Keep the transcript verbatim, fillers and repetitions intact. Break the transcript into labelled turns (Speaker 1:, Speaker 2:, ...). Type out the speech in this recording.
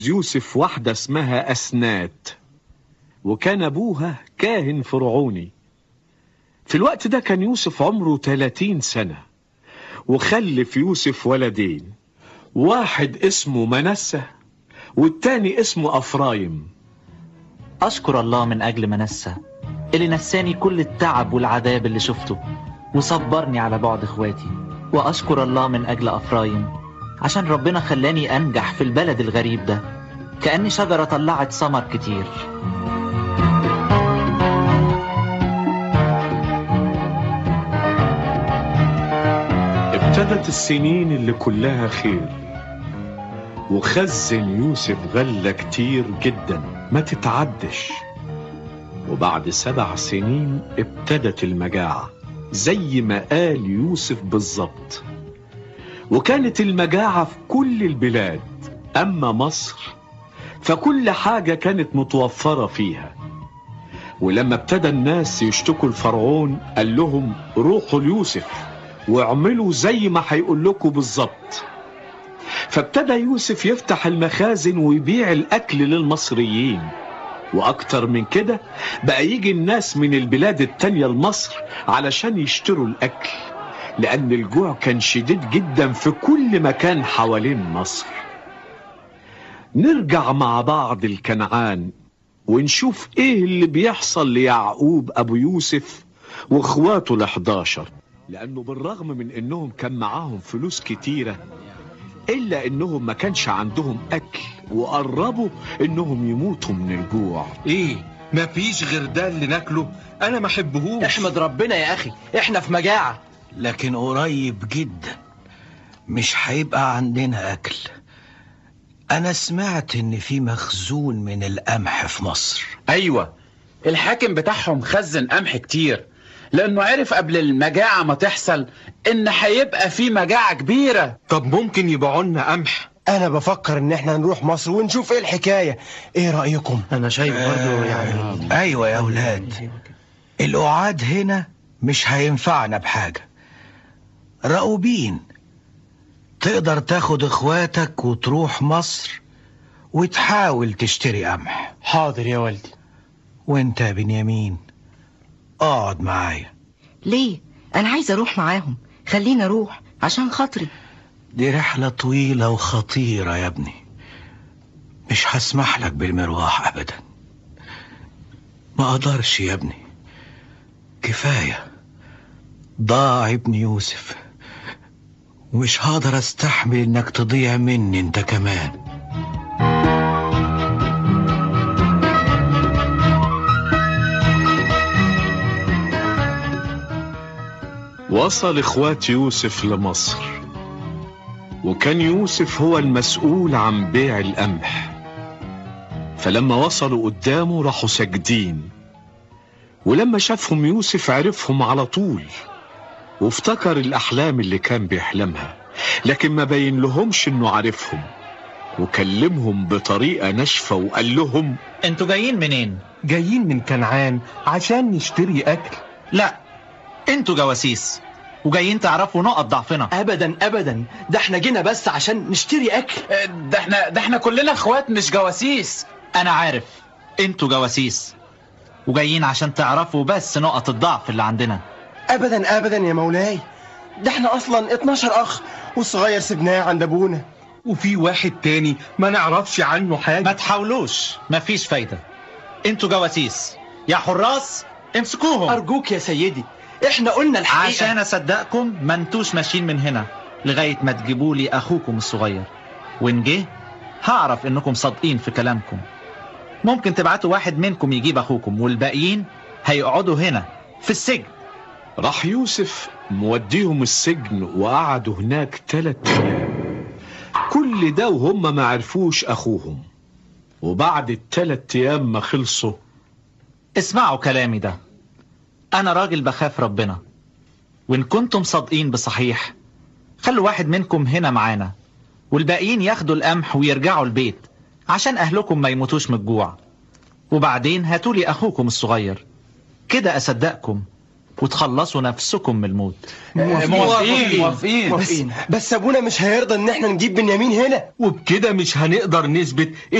Speaker 1: يوسف واحدة اسمها أسنات، وكان أبوها كاهن فرعوني. في الوقت ده كان يوسف عمره ثلاثين سنة، وخلف يوسف ولدين، واحد اسمه منسى والتاني اسمه أفرايم.
Speaker 2: أشكر الله من أجل منسى اللي نساني كل التعب والعذاب اللي شفته وصبرني على بعد إخواتي، وأشكر الله من أجل أفرايم عشان ربنا خلاني أنجح في البلد الغريب ده، كأني شجرة طلعت ثمر كتير.
Speaker 1: ابتدت السنين اللي كلها خير، وخزن يوسف غلة كتير جدا ما تتعدش. وبعد سبع سنين ابتدت المجاعة زي ما قال يوسف بالظبط، وكانت المجاعة في كل البلاد. أما مصر فكل حاجة كانت متوفرة فيها. ولما ابتدى الناس يشتكوا الفرعون قال لهم روحوا ليوسف واعملوا زي ما هيقول لكم بالظبط. فابتدى يوسف يفتح المخازن ويبيع الأكل للمصريين، وأكتر من كده بقى يجي الناس من البلاد التانية لمصر علشان يشتروا الأكل، لأن الجوع كان شديد جدا في كل مكان حوالين مصر. نرجع مع بعض الكنعان ونشوف ايه اللي بيحصل ليعقوب أبو يوسف واخواته الحداشر، لأنه بالرغم من انهم كان معاهم فلوس كتيرة إلا إنهم ما كانش عندهم أكل، وقربوا إنهم يموتوا من الجوع.
Speaker 3: إيه ما فيش غير ده اللي ناكله؟ أنا ما حبهوش.
Speaker 4: احمد ربنا يا أخي، إحنا في مجاعة.
Speaker 5: لكن قريب جدا مش هيبقى عندنا أكل. أنا سمعت إن في مخزون من القمح في مصر.
Speaker 6: أيوة، الحاكم بتاعهم خزن قمح كتير، لأنه عرف قبل المجاعة ما تحصل إن هيبقى في مجاعة كبيرة.
Speaker 3: طب ممكن يبيعوا لنا قمح؟
Speaker 4: أنا بفكر إن إحنا نروح مصر ونشوف إيه الحكاية. إيه رأيكم؟
Speaker 2: أنا شايف برضو يعني
Speaker 5: آه أيوة يا أولاد، القعاد هنا مش هينفعنا بحاجة. راؤوبين تقدر تاخد إخواتك وتروح مصر وتحاول تشتري قمح.
Speaker 4: حاضر يا والدي.
Speaker 5: وانت يا بنيامين اقعد معايا.
Speaker 7: ليه؟ انا عايز اروح معاهم، خلينا اروح عشان خاطري.
Speaker 5: دي رحلة طويلة وخطيرة يا ابني، مش هسمح لك بالمروح ابدا. ما اقدرش يا ابني، كفاية ضاع ابن يوسف، ومش هقدر استحمل انك تضيع مني انت كمان.
Speaker 1: وصل اخوات يوسف لمصر، وكان يوسف هو المسؤول عن بيع القمح. فلما وصلوا قدامه راحوا ساجدين، ولما شافهم يوسف عرفهم على طول، وافتكر الأحلام اللي كان بيحلمها، لكن ما بين لهمش انه عارفهم، وكلمهم بطريقة ناشفة وقال لهم
Speaker 2: انتوا جايين منين؟
Speaker 3: جايين من كنعان عشان نشتري أكل.
Speaker 2: لا، انتوا جواسيس وجايين تعرفوا نقط ضعفنا.
Speaker 4: ابدا ابدا، ده احنا جينا بس عشان نشتري اكل.
Speaker 6: ده احنا ده احنا كلنا اخوات مش جواسيس.
Speaker 2: انا عارف انتوا جواسيس وجايين عشان تعرفوا بس نقط الضعف اللي عندنا.
Speaker 4: ابدا ابدا يا مولاي، ده احنا اصلا اتناشر اخ، والصغير سبناه عند ابونا،
Speaker 3: وفي واحد تاني ما نعرفش عنه حاجة.
Speaker 2: ما تحاولوش، مفيش فايدة. انتوا جواسيس، يا حراس امسكوهم.
Speaker 4: ارجوك يا سيدي، احنا قلنا الحقيقة.
Speaker 2: عشان اصدقكم ما انتوش ماشيين من هنا لغاية ما تجيبوا لي اخوكم الصغير، وان جه هعرف انكم صادقين في كلامكم. ممكن تبعتوا واحد منكم يجيب اخوكم، والباقيين هيقعدوا هنا في السجن.
Speaker 1: راح يوسف موديهم السجن، وقعدوا هناك ثلاث ايام. كل ده وهم ما عرفوش اخوهم. وبعد الثلاث ايام ما خلصوا،
Speaker 2: اسمعوا كلامي ده، انا راجل بخاف ربنا، وان كنتم صادقين بصحيح خلوا واحد منكم هنا معانا، والباقيين ياخدوا القمح ويرجعوا البيت عشان اهلكم ما يموتوش من الجوع، وبعدين هاتولي اخوكم الصغير، كده اصدقكم وتخلصوا نفسكم من الموت.
Speaker 6: موافقين موافقين
Speaker 4: بس, بس ابونا مش هيرضى ان احنا نجيب بنيامين هنا،
Speaker 3: وبكده مش هنقدر نثبت